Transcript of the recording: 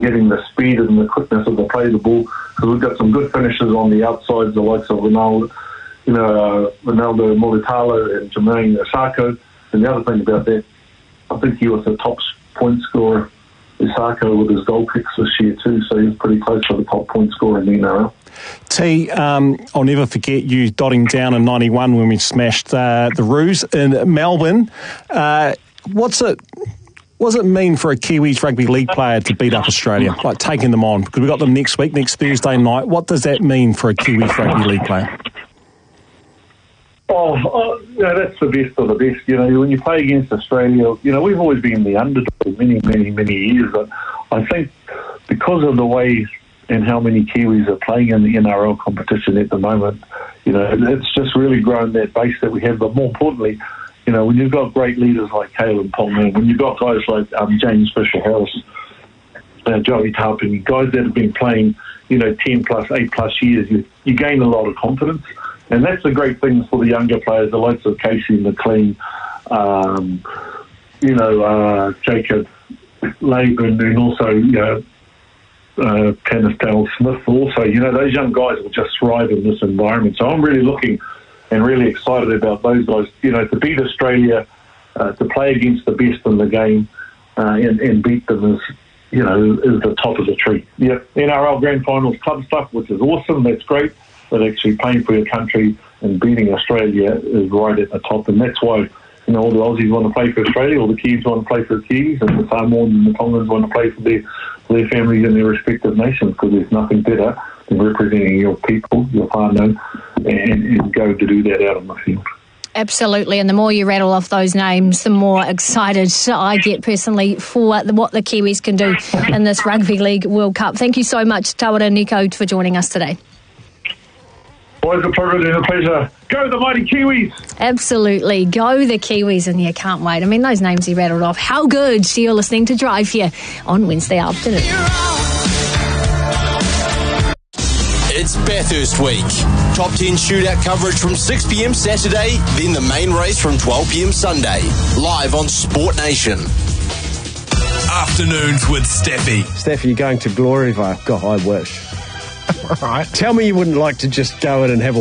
getting the speed and the quickness of the play of the ball, because we've got some good finishers on the outsides, the likes of Ronaldo Mulitalo and Jermaine Isako. And the other thing about that, I think he was the top point scorer, Isako, with his goal kicks this year too, so he's pretty close to the top point scorer in the NRL. T, I'll never forget you dotting down in 91 when we smashed the Roos in Melbourne. What's it mean for a Kiwis rugby league player to beat up Australia, like taking them on? Because we've got them next Thursday night. What does that mean for a Kiwis rugby league player? That's the best of the best. When you play against Australia, we've always been the underdog many years. But I think because of the way and how many Kiwis are playing in the NRL competition at the moment, it's just really grown that base that we have. But more importantly, when you've got great leaders like Caleb Ponga, when you've got guys like James Fisher-Harris, Joey Tarpin, guys that have been playing, 10 plus, 8 plus years, you gain a lot of confidence. And that's the great thing for the younger players, the likes of Casey McLean, Jacob Laban, and also, Kenneth Dale Smith. Also, those young guys will just thrive in this environment. So I'm really looking and really excited about those guys, to beat Australia, to play against the best in the game, and beat them is the top of the tree. Yeah, NRL Grand Finals club stuff, which is awesome, that's great. But actually playing for your country and beating Australia is right at the top. And that's why, all the Aussies want to play for Australia, all the Kiwis want to play for the Kiwis, and the Samoans and the Tongans want to play for their families in their respective nations, because there's nothing better than representing your people, your whānau, and go to do that out on the field. Absolutely, and the more you rattle off those names, the more excited I get personally for what the Kiwis can do in this Rugby League World Cup. Thank you so much, Tawera Nico, for joining us today. Always a privilege and a pleasure. Go the mighty Kiwis! Absolutely. Go the Kiwis, and you can't wait. I mean, those names he rattled off. How good. So you're listening to Drive here on Wednesday afternoon. It's Bathurst Week. Top 10 shootout coverage from 6 p.m. Saturday, then the main race from 12 p.m. Sunday. Live on Sport Nation. Afternoons with Steffi. Steffi, you're going to Gloryville. God, I wish. All right. Tell me you wouldn't like to just go in and have a